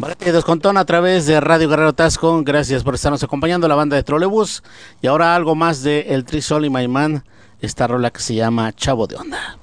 Vale, Descontón a través de Radio Guerrero Tasco. Gracias por estarnos acompañando, la banda de Trolebús. Y ahora algo más de El Tri Sol y Maimán, esta rola que se llama Chavo de Onda.